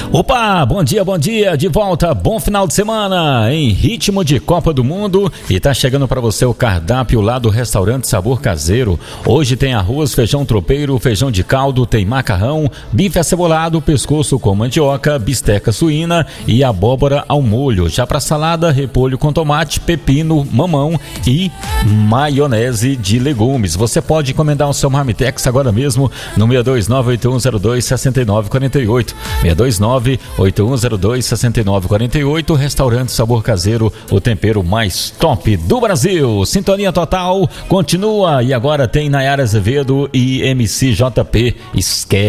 Opa, bom dia, de volta, bom final de semana, em ritmo de Copa do Mundo, e tá chegando para você o cardápio lá do restaurante Sabor Caseiro. Hoje tem arroz, feijão tropeiro, feijão de caldo, tem macarrão, bife acebolado, pescoço com mandioca, bisteca suína e abóbora ao molho. Já para salada, repolho com tomate, pepino, mamão e maionese de legumes. Você pode encomendar o seu Marmitex agora mesmo no 629-8102-6948, 629-8102-6948, Restaurante Sabor Caseiro, o tempero mais top do Brasil. Sintonia total continua, e agora tem Nayara Azevedo e MC JP. Esquece.